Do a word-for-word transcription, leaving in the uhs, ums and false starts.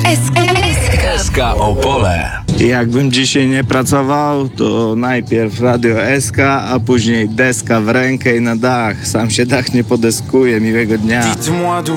S K Opole. Jakbym dzisiaj nie pracował, to najpierw Radio S K, a później deska w rękę i na dach. Sam się dach nie podeskuje. Miłego dnia. Dites-moi d'où